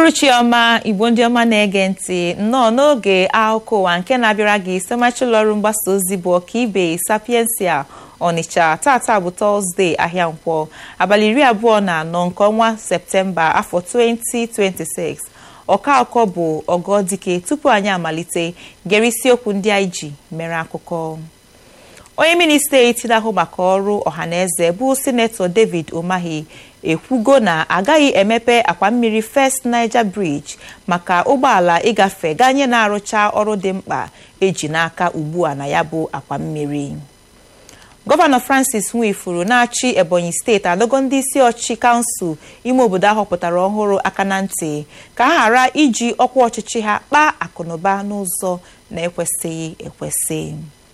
Uhuruchi ọma Igbo ndị ọma na-ege ntị nnọọ n'oge akụkọ ụwa nke na-abịara gị site n'ụlọọrụ mgbasa ozi bụ Ọkaibe Sapiensia Ọnịcha. Tata bụ Tọzdee ahịa Nkwọ abalị 24 nke ọnwa Septemba afọ 2026. Ọkaakọ bụ Ọgọdike. Tupu anyị amalite gere isiokwu ndị anyị ji mere akụkọ. Onye minista eti na-ahụ maka ọrụ ọhaneze bụ Sinetọ David Umahi ekwugo na agaghị emepe akwa mmiri First Niger Bridge maka ụgbọala ịgafe ganye na-arụcha ọrụ dị mkpa eji n'aka ugbu a na ya bụ akwa mmiri. Gọvanọ Francis Nwifuru na-achị Ebonyi steeti adọgo ndị isi ọchịchị kansụl ime obodo ahọpụtara ọhụrụ aka na ntị ka ha ghara iji ọkwa ọchịchị ha kpaa akụnụba n'ụzọ na-ekwesịghị ekwesị.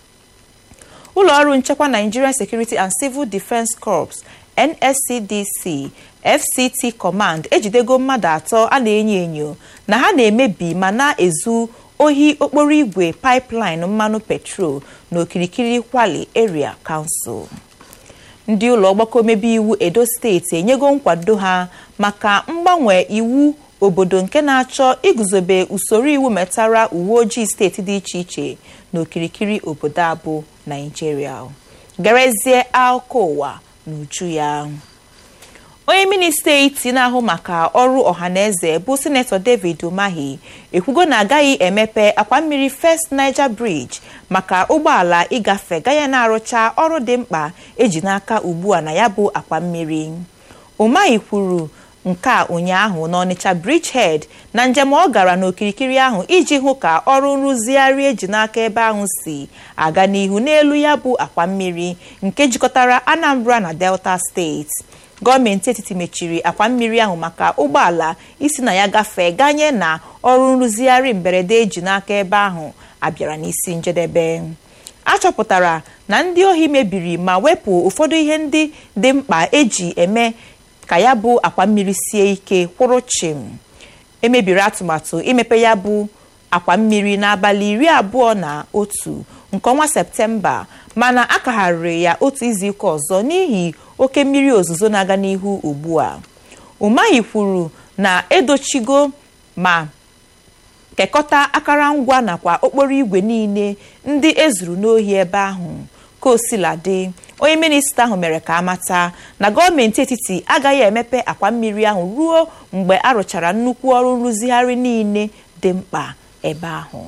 Ụlọọrụ nchekwa Nigerian Security and Civil Defence Corps NSCDC FCT Command ejidego mmadụ 3 a na-enyo enyo na ha na-emebi ma na-ezu ohi okporo igwe pipeline mmanụ petrol n'okirikiri Kwali Area Council. Ndị ụlọ ọgbakọ omebe iwu Edo steeti enyego nkwado ha maka mgbanwe iwu obodo nke na-achọ iguzobe usoro iwu metara uwe ojii steeti dị iche iche n'okirikiri obodo abụ Nigeria. Gerezie akụkọ ụwa n'uju ya. Onye minista eti na-ahụ maka ọrụ ọhaneze bụ Sinetọ David Umahi ekwugo na agaghị emepe akwa mmiri First Niger Bridge maka ụgbọala ịgafe ganye na-arụcha ọrụ dị mkpa eji n'aka ugbu a na ya bụ akwa mmiri. Umahi kwuru nke a ụnyaahụ n'Ọnịcha Bridgehead na njem ọ gara n'okirikiri ahụ iji hụ ka ọrụ nrụzigharị eji n'aka ebe ahụ si aga n'ihu n'elu ya bụ akwa mmiri nke jikọtara Anambra na Delta steeti. Gọọmenti etiti mechiri akwa mmiri ahụ maka ụgbọala isi na ya gafee ganye na ọrụ nrụzigharị mberede eji n'aka ebe ahụ abịara n'isi njedebe. A chọpụtara na ndị ohi mebiri ma wepụ ụfọdụ ihe ndị dị mkpa eji eme ka ya bụ akwa mmiri sie ike kwụrụ chịm. Emebiri atụmatụ imepe ya bụ akwa mmiri n'abalị 21 nke ọnwa Septemba mana akagharịrị ya otu izuụka ọzọ n'ihi oke mmiri ozuzo na-aga n'ihu ugbu a. Umahi kwuru na edochigo ma kekọta akụrụngwa nakwa okporo igwe niile ndị ezuru n'ohi ebe ahụ. Ka o sila dị, onye minista ahụ mere ka amata na gọọmenti etiti agaghị emepe akwa mmiri ahụ ruo mgbe arụchara nnukwu ọrụ nrụzigharị niile dị mkpa ebe ahụ.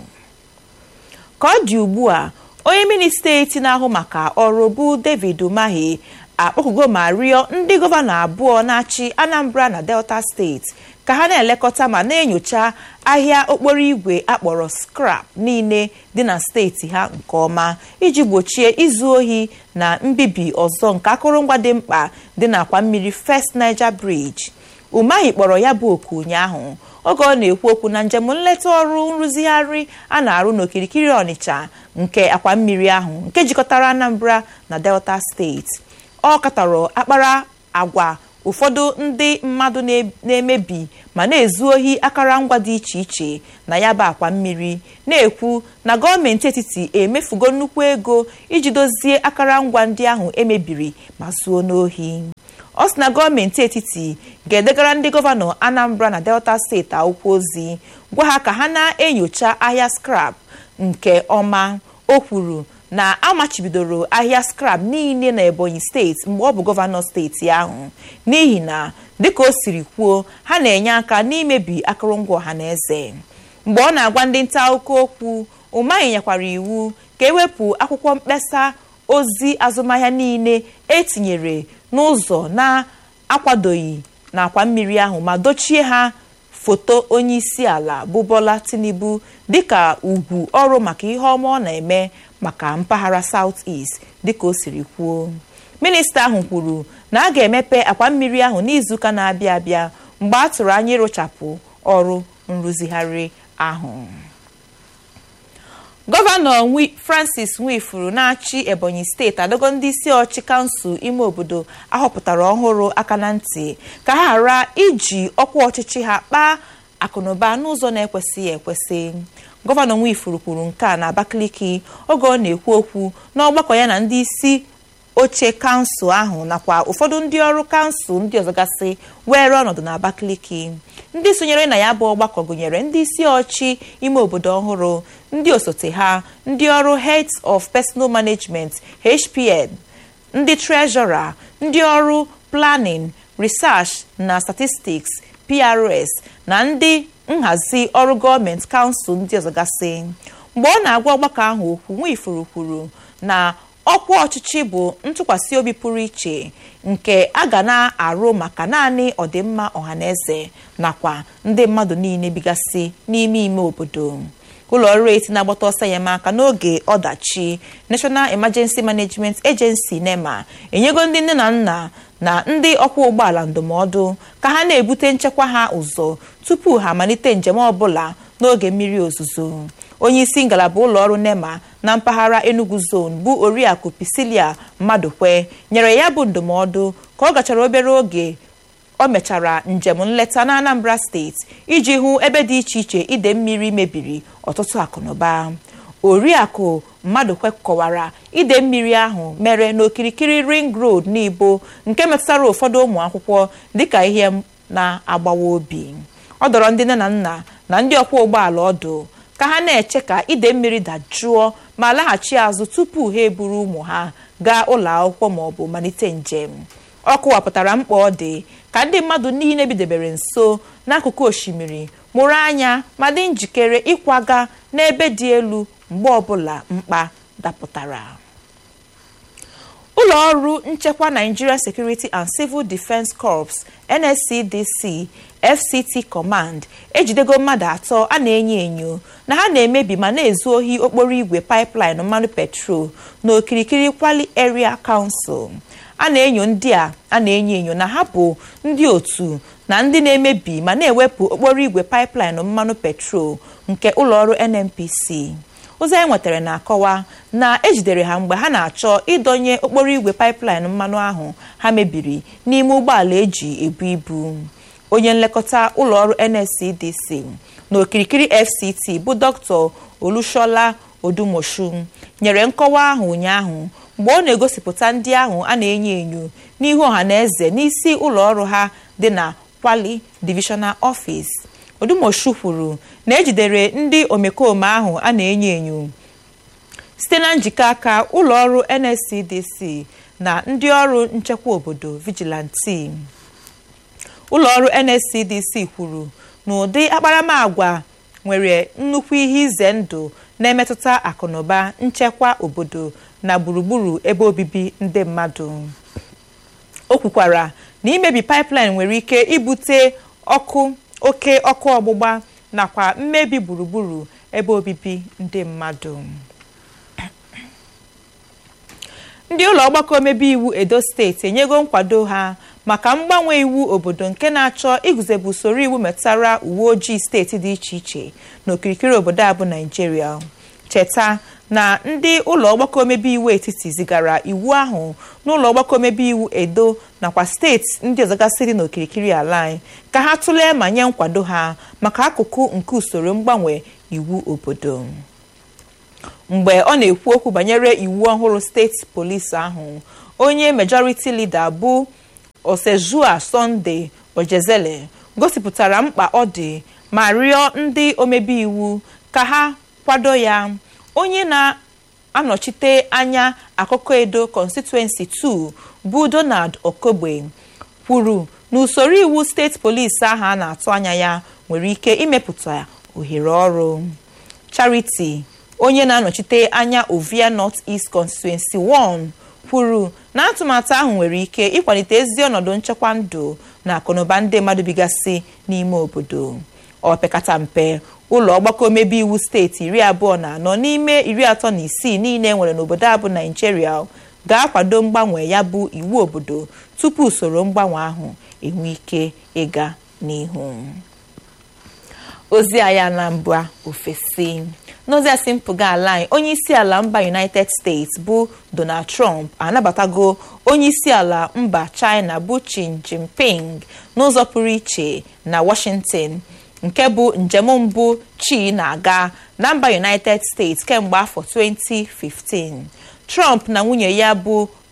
Ka ọ dị ugbu a, onye minista eti na-ahụ maka ọrụ bụ David Umahi akpọkugo ma rịọ ndị gọvanọ abụọ na-achị Anambra na Delta steeti ka ha na-elekọta ma na-enyocha ahịa okporo igwe akpọrọ scrap niile dị na steeti ha nke ọma iji gbochie izu ohi na mbibi ọzọ nke akụrụngwa dị mkpa dị n'akwa mmiri First Niger Bridge. Umahi kpọrọ ya bụ oku ụnyaahụ oge ọ na-ekwu okwu na njem nleta ọrụ nrụzigharị a na-arụ n'okirikiri Ọnịcha nke akwa mmiri ahụ nke jikọtara Anambra na Delta steeti. Ọ katọrọ akpara agwa ụfọdụ ndị mmadụ na-emebi ma na-ezu ohi akụrụngwa dị iche iche na ya bụ akwa mmiri, na-ekwu na gọọmenti etiti emefugo nnukwu ego iji dozie akụrụngwa ndị ahụ emebiri ma zuo n'ohi. Ọ sị na gọọmenti etiti ga-edegara ndị gọvanọ Anambra na Delta steeti akwụkwọ ozi gwa ha ka ha na-enyocha ahịa scrap nke ọma. O kwuru na amachibidoro ahịa scrap niile na Ebonyi steeti mgbe ọ bụ gọvanọ steeti ahụ n'ihi na dịka o siri kwuo ha na-enye aka n'imebi akụrụngwa ọhaneze. Mgbe ọ na-agwa ndị nta akụkọ okwu, Umahi nyekwara iwu ka ewepụ akwụkwọ mkpesa ozi azụmahịa niile etinyere n'ụzọ na-akwadoghị n'akwa mmiri ahụ ma dochie ha foto onye isi ala bụ Bola Tinubu dịka ugwu ọrụ maka ihe ọma ọ na-eme maka mpaghara South East dịka o siri kwuo. Minista ahụ kwuru na a ga-emepe akwa mmiri ahụ n'izuụka na-abịa abịa mgbe a tụrụ anya ịrụchapụ ọrụ nrụzigharị ahụ. Gọvanọ Francis Nwifuru na-achị Ebonyi steeti adọgo ndị isi ọchị kansụl ime obodo ahọpụtara ọhụrụ aka na ntị ka ha ghara iji ọkwa ọchịchị ha kpaa akụnụba n'ụzọ na-ekwesịghị ekwesị. Gọvanọ Nwifuru kwuru nke a na Abakaliki oge ọ na-ekwu okwu n'ọgbakọ ya na ndị isi oche kansụl ahụ nakwa ụfọdụ ndị ọrụ kansụl ndị ọzọ gasị were ọnọdụ n'Abakaliki. Ndị sonyere na ya bụ ọgbakọ gụnyere ndị isi ọchị ime obodo ọhụrụ, ndị osote ha, ndị ọrụ Heads of Personal Management HPN, ndị Treasurer, ndị ọrụ Planning, Research na Statistics PRS na ndị nhazi ọrụ gọọmenti kansụl ndị ọzọ gasị. Mgbe ọ na-agwa ọgbakọ ahụ okwu, Nwifuru kwuru na ọkwa ọchịchị bụ ntụkwasị obi pụrụ iche nke a ga na-arụ maka naanị ọdịmma ọhaneze nakwa ndị mmadụ niile bigasị n'ime ime obodo. Ụlọ ọrụ eti na-agbata ọsọ enyemaka n'oge ọdachi National Emergency Management Agency NEMA enyego ndị nne na nna na ndị ọkwọ ụgbọala ndụmọdụ ka ha na-ebute nchekwa ha ụzọ tupu ha amalite njem ọbụla n'oge mmiri ozuzo. Onye isi ngalaba ụlọ ọrụ NEMA na mpaghara Enugu Zone bụ Oriakụ Pisilia Mmadụkwe nyere ya bụ ndụmọdụ ka ọ gachara obere oge o mechara njem nleta na Anambra steeti iji hụ ebe dị iche iche ide mmiri mebiri ọtụtụ akụnụba. Oriakụ Mmadụkwe kọwara ide mmiri ahụ mere n'okirikiri Ring Road n'Ibo nke metụtara ụfọdụ ụmụ akwụkwọ dịka ihe na-agbawa obi. Ọ dọrọ ndị nne na nna na ndị ọkwọ ụgbọala ọdụ ka ha na-eche ka ide mmiri dajụọ ma laghachi azụ tupu ha eburu ụmụ ha gaa ụlọ akwụkwọ ma ọ bụ malite njem. Ọ kọwapụtara mkpa ọ dị ka ndị mmadụ niile bidebere nso n'akụkụ osimiri mụrụ anya ma dị njikere ịkwaga n'ebe dị elu mgbe ọbụla mkpa dapụtara. Ụlọ ọrụ nchekwa Nigeria Security and Civil Defence Corps NSCDC FCT Command ejidego mmadụ atọ a na-enyo enyo na ha na-emebi ma na-ezu ohi okporo igwe pipeline mmanụ petrol n'okirikiri Kwali Area Council. A na-enyo ndị a na-enyo enyo na ha bụ ndị otu na ndị na-emebi ma na-ewepụ okporo igwe pipeline mmanụ petrol nke ụlọ ọrụ NNPC. Ụzọ e nwetara na-akọwa na ejidere ha mgbe ha na-achọ ịdọnye okporo igwe pipeline mmanụ ahụ ha mebiri n'ime ụgbọala eji ebu ibu. Onye nlekọta ụlọ ọrụ NSCDC n'okirikiri FCT bụ Dr. Olushola Odumoshu nyere nkọwa ahụ ụnyaahụ mgbe ọ na-egosipụta ndị ahụ a na-enyo enyo n'ihu ọha na eze n'isi ụlọ ọrụ ha dị na Kwali Divisional Office. Odumoshu kwuru na ejidere ndị omekome ahụ a na-enyo enyo site na njikọ aka ụlọ ọrụ NSCDC na ndị ọrụ nchekwa obodo vigilante. Ụlọ ọrụ NSCDC kwuru na ụdị akparamagwa nwere nnukwu ihe ize ndụ na-emetụta akụnụba, nchekwa obodo na gburugburu ebe obibi ndị mmadụ. O kwukwara na imebi pipeline nwere ike ibute oke ọkụ ọgbụgba nakwa mmebi gburugburu ebe obibi ndị mmadụ. Ndị ụlọ ọgbakọ omebe iwu Edo steeti enyego nkwado ha maka mgbanwe iwu obodo nke na-achọ iguzebe usoro iwu metụtara uwe ojii steeti dị iche iche n'okirikiri obodo a bụ Nigeria. Cheta na ndị ụlọ ọgbakọ omebe iwu etiti zigara iwu ahụ n'ụlọ ọgbakọ omebe iwu Edo nakwa steeti ndị ọzọ gasị dị n'okirikiri ala anyị ka ha tụlee ma nye nkwado ha maka akụkụ nke usoro mgbanwe iwu obodo. Mgbe ọ na-ekwu okwu banyere iwu ọhụrụ steeti polisi ahụ, onye majority leader bụ Osejua Sunday Ojezele gosipụtara mkpa ọ dị ma rịọ ndị omebe iwu ka ha kwado ya. Onye na-anọchite anya Akụkọ Edo Constituency 2 bụ Donald Okogbe kwuru na usoro iwu steeti polisi ahụ a na-atụ anya ya nwere ike imepụta ohere ọrụ. Charity, onye na-anọchite anya Ovia North East Constituency 1 kwuru na atụmatụ ahụ nwere ike ịkwalite ezi ọnọdụ nchekwa ndụ na akụnụba ndị mmadụ bigasị n'ime obodo. O pekata mpe ụlọ ọgbakọ omebe iwu steeti 24 n'ime 36 niile nwere n'obodo a bụ Nigeria ga-akwado mgbanwe ya bụ iwu obodo tupu usoro mgbanwe ahụ enwe ike ịga n'ihu. Ozi aya na mba ofesi. N'ozi asị mpụga ala anyị, onye isi ala mba United States bụ Donald Trump anabatago onye isi ala mba China bụ Xi Jinping n'ụzọ pụrụ iche na Washington, nke bụ njem mbụ Xi na-aga na mba United States kemgbe afọ 2015. Trump na nwunye ya bụ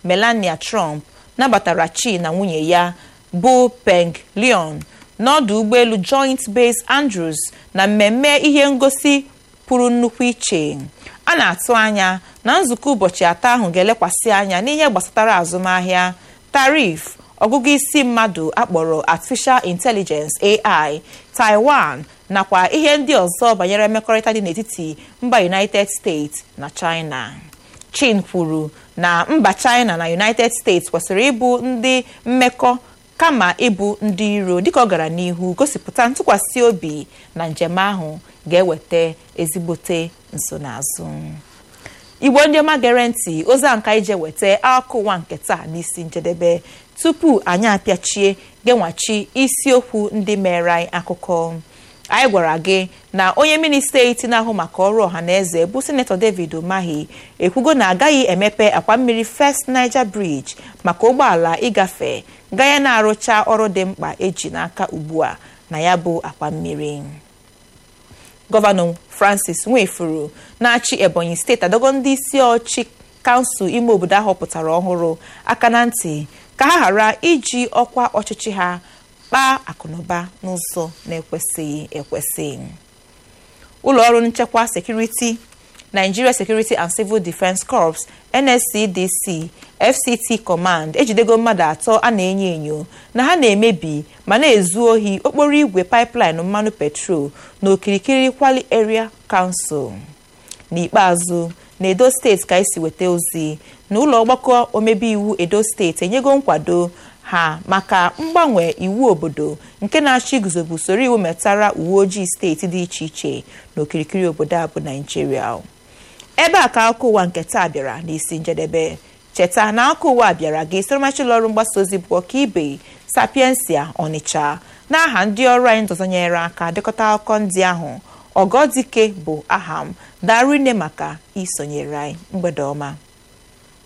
Melania Trump nabatara Chi na nwunye ya bụ Peng Lyon n'ọdụ ụgbọelu Joint Base Andrews na mmemme ihe ngosi pụrụ nnukwu iche. A na-atụ anya na nzukọ ụbọchị atọ ahụ ga-elekwasị anya n'ihe gbasatara azụmahịa, tarif, ọgụgụ isi mmadụ akpọrọ Artificial Intelligence AI, Taiwan nakwa ihe ndị ọzọ banyere mmekọrịta dị n'etiti mba United States na China. Chin kwuru na mba China na United States kwesịrị ịbụ ndị mmekọ kama ịbụ ndị iro, dịka ọ gara n'ihu gosipụta ntụkwasị obi na njem ahụ ga-eweta ezigbote nsonaazụ. Igbo ndị ọma gere ntị, ozi a nka ije weta akụkọ ụwa nke taa n'isi njedebe. Tupu anyị apịachie genwachi isiokwu ndị mere anyị akụkọ. Anyị gwara gị na onye minista eti na-ahụ maka ọrụ ọha na eze bụ Sinetọ David Umahi ekwugo na agaghị emepe akwa mmiri First Niger Bridge maka ụgbọala ịgafe gaya na-arụcha ọrụ dị mkpa eji n'aka ugbu a na ya bụ akwa mmiri. Gọvanọ Francis Nwefuru na-achị Ebonyi steeti adogo ndị isi ọchị kansụl ime obodo ahụ pụtara ọhụrụ aka na ntị ka ha ghara iji ọkwa ọchịchị ha kpaa akụnụba n'ụzọ na-ekwesịghị ekwesị. Ụlọọrụ nchekwa Security Nigeria Security and Civil Defence Corps NSCDC FCT Command ejidego mmadụ atọ a na-enyo enyo na ha na-emebi ma na-ezu ohi okporo igwe pipeline mmanụ petrol n'okirikiri Kwali Area Council. N'ikpeazụ, na Edo steeti ka esi weta ozi na ụlọ ọgbakọ omebe iwu Edo steeti enyego nkwado ha maka mgbanwe iwu obodo nke na-achọ iguzobe usoro iwu metara uwe ojii steeti dị iche iche n'okirikiri obodo a bụ Nigeria. Ebe a ka akụkọ ụwa nke taa bịara n'isi njedebe. Cheta na akụkọ ụwa bịara gị soromachi ụlọ ọrụ mgbasa ozi bụ Ọkaibe Sapiensia Ọnịcha n'aha ndị ọrụ anyị ndọzọnyere aka dekọta akụkọ ndị ahụ. Ọgọdike bụ aha m. Darine maka isonyere anyị. Mgbede ọma.